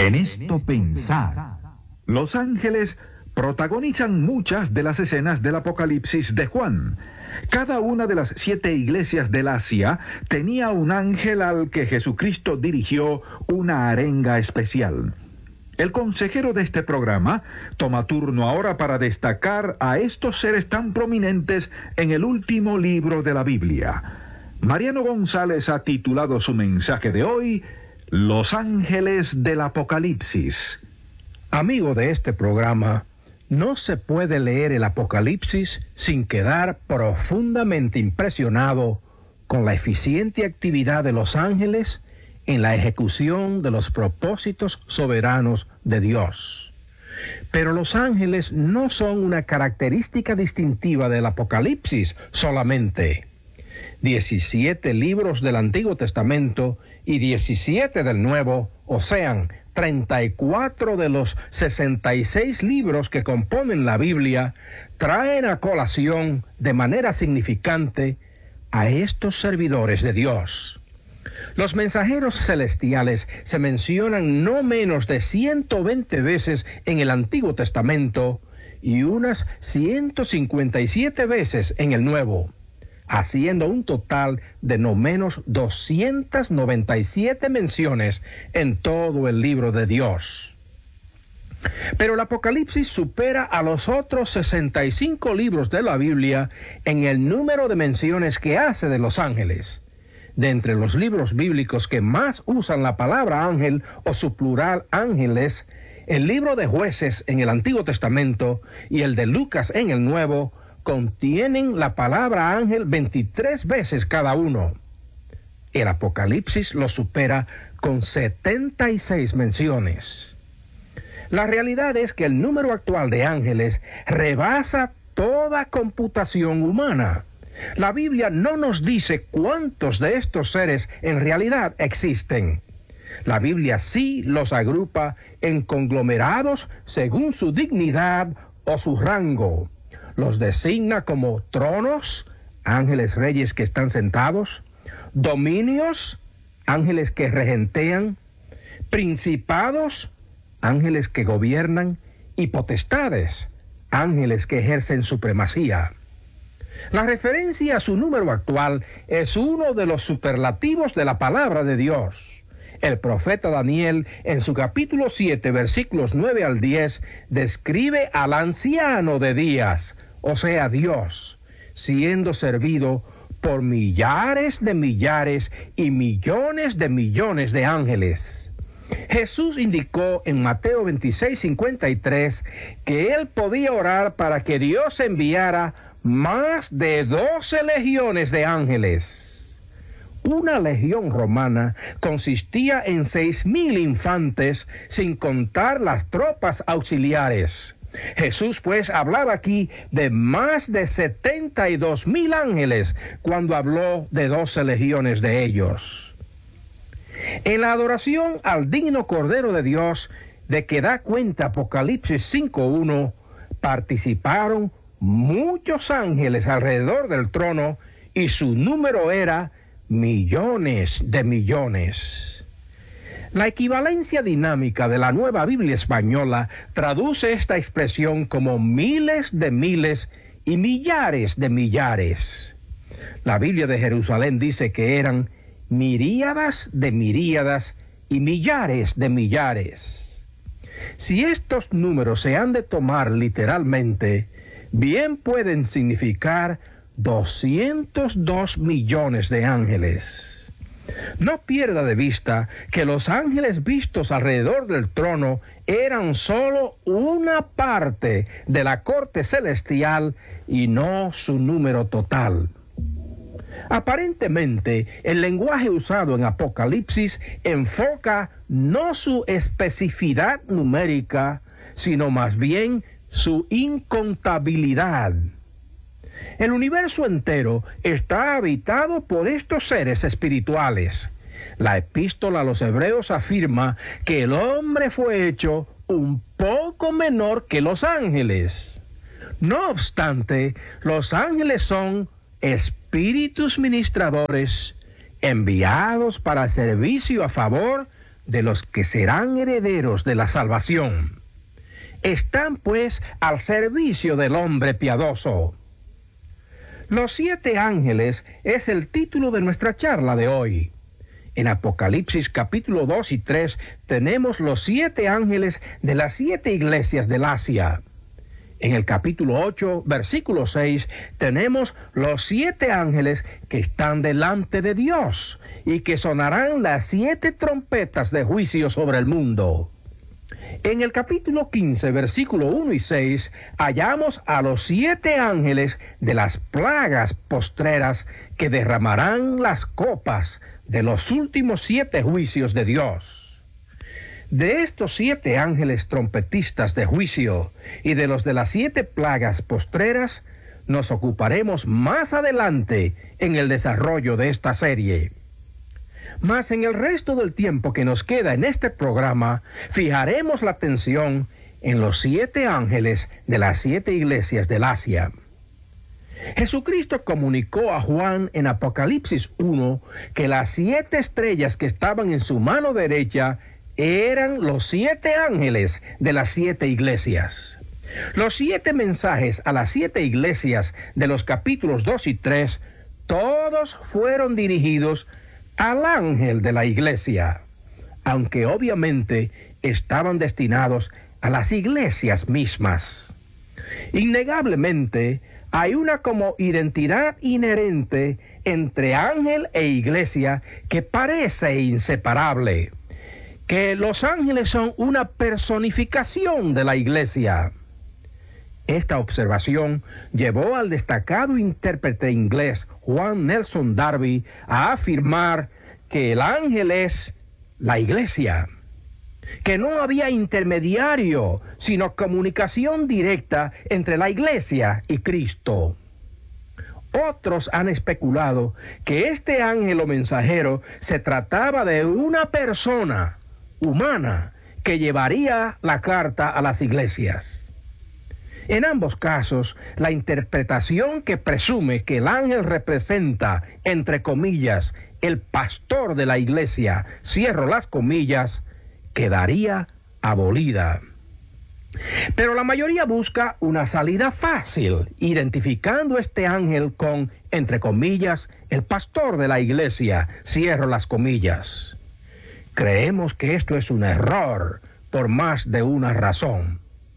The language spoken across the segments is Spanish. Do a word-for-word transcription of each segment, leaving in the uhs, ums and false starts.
En esto pensad. Los ángeles protagonizan muchas de las escenas del Apocalipsis de Juan. Cada una de las siete iglesias del Asia tenía un ángel al que Jesucristo dirigió una arenga especial. El consejero de este programa toma turno ahora para destacar a estos seres tan prominentes en el último libro de la Biblia. Mariano González ha titulado su mensaje de hoy, Los ángeles del Apocalipsis. Amigo de este programa, no se puede leer el Apocalipsis sin quedar profundamente impresionado con la eficiente actividad de los ángeles en la ejecución de los propósitos soberanos de Dios. Pero los ángeles no son una característica distintiva del Apocalipsis solamente. diecisiete libros del Antiguo Testamento y diecisiete del Nuevo, o sean, treinta y cuatro de los sesenta y seis libros que componen la Biblia, traen a colación de manera significante a estos servidores de Dios. Los mensajeros celestiales se mencionan no menos de ciento veinte veces en el Antiguo Testamento y unas ciento cincuenta y siete veces en el Nuevo, haciendo un total de no menos doscientas noventa y siete menciones en todo el libro de Dios. Pero el Apocalipsis supera a los otros sesenta y cinco libros de la Biblia en el número de menciones que hace de los ángeles. De entre los libros bíblicos que más usan la palabra ángel o su plural ángeles, el libro de Jueces en el Antiguo Testamento y el de Lucas en el Nuevo contienen la palabra ángel veintitrés veces cada uno. El Apocalipsis lo supera con setenta y seis menciones. La realidad es que el número actual de ángeles rebasa toda computación humana. La Biblia no nos dice cuántos de estos seres en realidad existen. La Biblia sí los agrupa en conglomerados según su dignidad o su rango. Los designa como tronos, ángeles reyes que están sentados, dominios, ángeles que regentean, principados, ángeles que gobiernan, y potestades, ángeles que ejercen supremacía. La referencia a su número actual es uno de los superlativos de la palabra de Dios. El profeta Daniel, en su capítulo siete, versículos nueve al diez, describe al anciano de días, o sea, Dios, siendo servido por millares de millares y millones de millones de ángeles. Jesús indicó en Mateo veintiséis, cincuenta y tres que él podía orar para que Dios enviara más de doce legiones de ángeles. Una legión romana consistía en seis mil infantes, sin contar las tropas auxiliares. Jesús, pues, hablaba aquí de más de setenta y dos mil ángeles cuando habló de doce legiones de ellos. En la adoración al digno Cordero de Dios, de que da cuenta Apocalipsis cinco uno, participaron muchos ángeles alrededor del trono, y su número era millones de millones. La equivalencia dinámica de la Nueva Biblia Española traduce esta expresión como miles de miles y millares de millares. La Biblia de Jerusalén dice que eran miríadas de miríadas y millares de millares. Si estos números se han de tomar literalmente, bien pueden significar doscientos dos millones de ángeles. No pierda de vista que los ángeles vistos alrededor del trono eran sólo una parte de la corte celestial y no su número total. Aparentemente, el lenguaje usado en Apocalipsis enfoca no su especificidad numérica, sino más bien su incontabilidad. El universo entero está habitado por estos seres espirituales. La epístola a los Hebreos afirma que el hombre fue hecho un poco menor que los ángeles. No obstante, los ángeles son espíritus ministradores enviados para servicio a favor de los que serán herederos de la salvación. Están, pues, al servicio del hombre piadoso. Los siete ángeles es el título de nuestra charla de hoy. En Apocalipsis capítulo dos y tres tenemos los siete ángeles de las siete iglesias del Asia. En el capítulo ocho, versículo seis, tenemos los siete ángeles que están delante de Dios y que sonarán las siete trompetas de juicio sobre el mundo. En el capítulo quince, versículo uno y seis, hallamos a los siete ángeles de las plagas postreras que derramarán las copas de los últimos siete juicios de Dios. De estos siete ángeles trompetistas de juicio y de los de las siete plagas postreras, nos ocuparemos más adelante en el desarrollo de esta serie. Mas en el resto del tiempo que nos queda en este programa, fijaremos la atención en los siete ángeles de las siete iglesias del Asia. Jesucristo comunicó a Juan en Apocalipsis uno que las siete estrellas que estaban en su mano derecha eran los siete ángeles de las siete iglesias. Los siete mensajes a las siete iglesias de los capítulos dos y tres, todos fueron dirigidos al ángel de la iglesia, aunque obviamente estaban destinados a las iglesias mismas. Innegablemente, hay una como identidad inherente entre ángel e iglesia que parece inseparable, que los ángeles son una personificación de la iglesia. Esta observación llevó al destacado intérprete inglés Juan Nelson Darby a afirmar que el ángel es la iglesia, que no había intermediario, sino comunicación directa entre la iglesia y Cristo. Otros han especulado que este ángel o mensajero se trataba de una persona humana que llevaría la carta a las iglesias. En ambos casos, la interpretación que presume que el ángel representa, entre comillas, el pastor de la iglesia, cierro las comillas, quedaría abolida. Pero la mayoría busca una salida fácil, identificando este ángel con, entre comillas, el pastor de la iglesia, cierro las comillas. Creemos que esto es un error por más de una razón.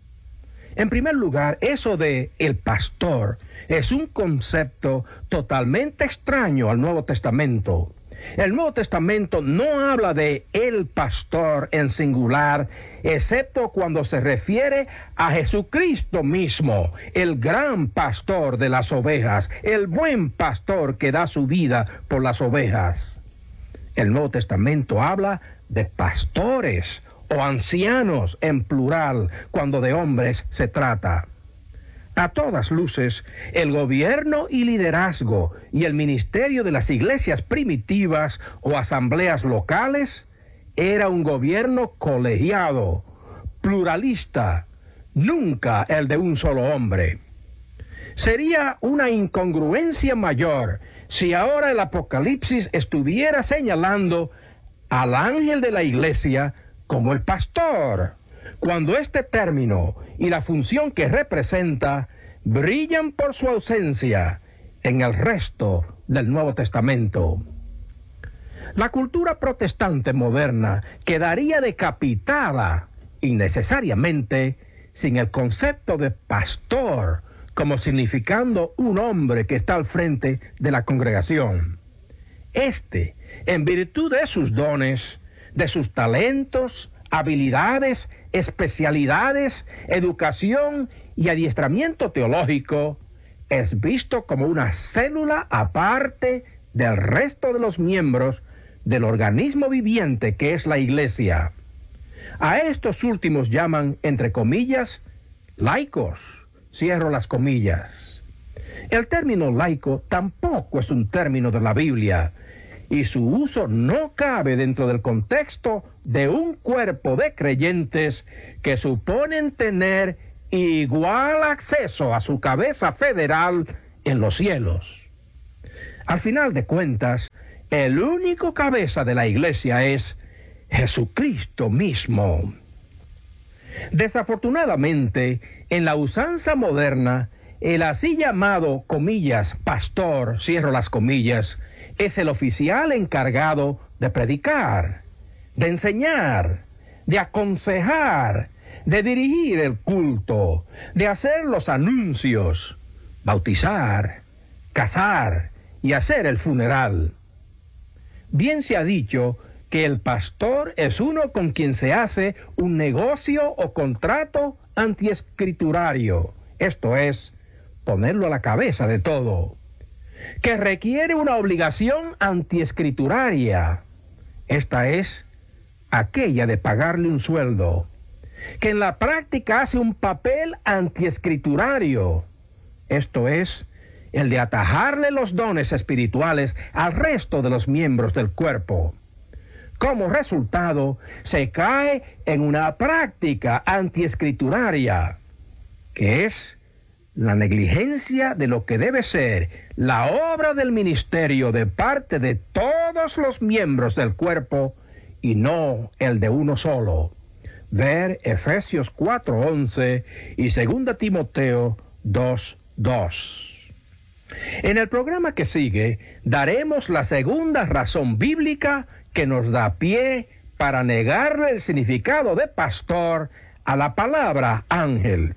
En primer lugar, eso de el pastor es un concepto totalmente extraño al Nuevo Testamento. El Nuevo Testamento no habla de el pastor en singular, excepto cuando se refiere a Jesucristo mismo, el gran pastor de las ovejas, el buen pastor que da su vida por las ovejas. El Nuevo Testamento habla de pastores o ancianos en plural, cuando de hombres se trata. A todas luces, el gobierno y liderazgo y el ministerio de las iglesias primitivas o asambleas locales era un gobierno colegiado, pluralista, nunca el de un solo hombre. Sería una incongruencia mayor si ahora el Apocalipsis estuviera señalando al ángel de la iglesia como el pastor, cuando este término y la función que representa brillan por su ausencia en el resto del Nuevo Testamento. La cultura protestante moderna quedaría decapitada innecesariamente sin el concepto de pastor como significando un hombre que está al frente de la congregación. Este, en virtud de sus dones, de sus talentos, habilidades, especialidades, educación y adiestramiento teológico, es visto como una célula aparte del resto de los miembros del organismo viviente que es la iglesia. A estos últimos llaman, entre comillas, laicos, cierro las comillas. El término laico tampoco es un término de la Biblia, y su uso no cabe dentro del contexto de un cuerpo de creyentes que suponen tener igual acceso a su cabeza federal en los cielos. Al final de cuentas, el único cabeza de la iglesia es Jesucristo mismo. Desafortunadamente, en la usanza moderna, el así llamado, comillas, pastor, cierro las comillas, es el oficial encargado de predicar, de enseñar, de aconsejar, de dirigir el culto, de hacer los anuncios, bautizar, casar y hacer el funeral. Bien se ha dicho que el pastor es uno con quien se hace un negocio o contrato antiescriturario, esto es, ponerlo a la cabeza de todo, que requiere una obligación antiescrituraria, esta es, aquella de pagarle un sueldo, que en la práctica hace un papel antiescriturario, esto es, el de atajarle los dones espirituales al resto de los miembros del cuerpo. Como resultado, se cae en una práctica antiescrituraria, que es la negligencia de lo que debe ser la obra del ministerio de parte de todos los miembros del cuerpo y no el de uno solo. Ver Efesios cuatro once y segunda Timoteo dos dos. En el programa que sigue, daremos la segunda razón bíblica que nos da pie para negarle el significado de pastor a la palabra ángel.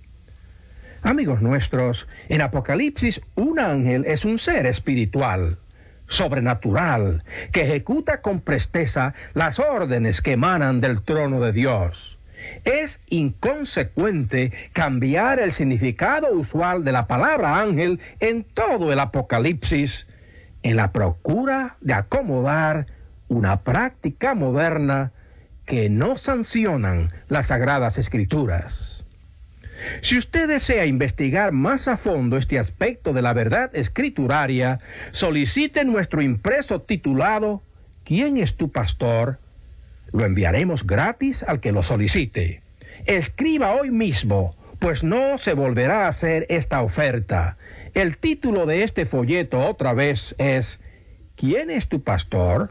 Amigos nuestros, en Apocalipsis un ángel es un ser espiritual, sobrenatural, que ejecuta con presteza las órdenes que emanan del trono de Dios. Es inconsecuente cambiar el significado usual de la palabra ángel en todo el Apocalipsis, en la procura de acomodar una práctica moderna que no sancionan las Sagradas Escrituras. Si usted desea investigar más a fondo este aspecto de la verdad escrituraria, solicite nuestro impreso titulado ¿Quién es tu pastor? Lo enviaremos gratis al que lo solicite. Escriba hoy mismo, pues no se volverá a hacer esta oferta. El título de este folleto otra vez es ¿Quién es tu pastor?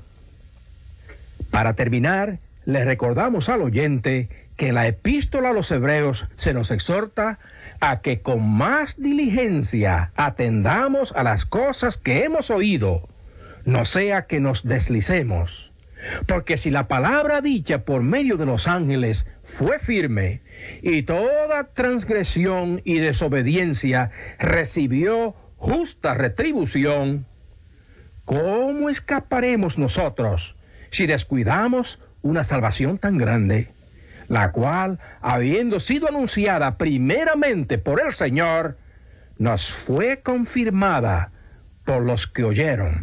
Para terminar, le recordamos al oyente que en la epístola a los Hebreos se nos exhorta a que con más diligencia atendamos a las cosas que hemos oído, no sea que nos deslicemos. Porque si la palabra dicha por medio de los ángeles fue firme, y toda transgresión y desobediencia recibió justa retribución, ¿cómo escaparemos nosotros si descuidamos una salvación tan grande, la cual, habiendo sido anunciada primeramente por el Señor, nos fue confirmada por los que oyeron?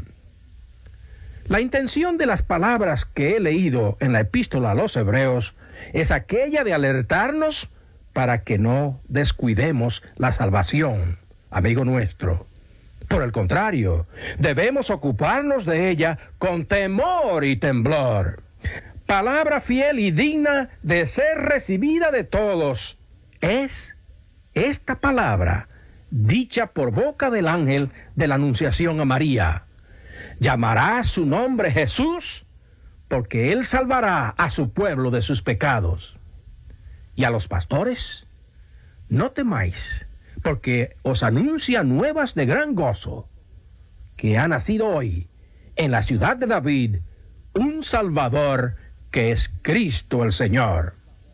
La intención de las palabras que he leído en la epístola a los Hebreos es aquella de alertarnos para que no descuidemos la salvación, amigo nuestro. Por el contrario, debemos ocuparnos de ella con temor y temblor. Palabra fiel y digna de ser recibida de todos es esta palabra dicha por boca del ángel de la Anunciación a María. Llamará su nombre Jesús, porque él salvará a su pueblo de sus pecados. Y a los pastores, no temáis, porque os anuncia nuevas de gran gozo, que ha nacido hoy en la ciudad de David un Salvador, que es Cristo el Señor.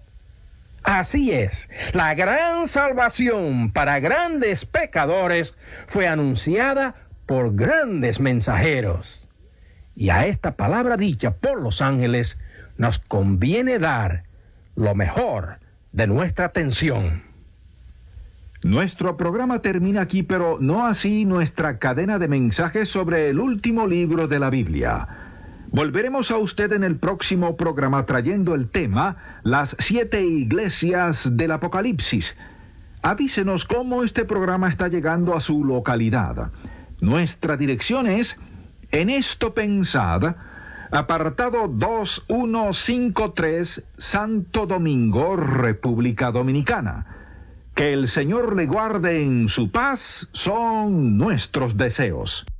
Así es, la gran salvación para grandes pecadores fue anunciada por grandes mensajeros. Y a esta palabra dicha por los ángeles nos conviene dar lo mejor de nuestra atención. Nuestro programa termina aquí, pero no así nuestra cadena de mensajes sobre el último libro de la Biblia. Volveremos a usted en el próximo programa trayendo el tema Las siete iglesias del Apocalipsis. Avísenos cómo este programa está llegando a su localidad. Nuestra dirección es En Esto Pensad, apartado dos mil ciento cincuenta y tres, Santo Domingo, República Dominicana. Que el Señor le guarde en su paz, son nuestros deseos.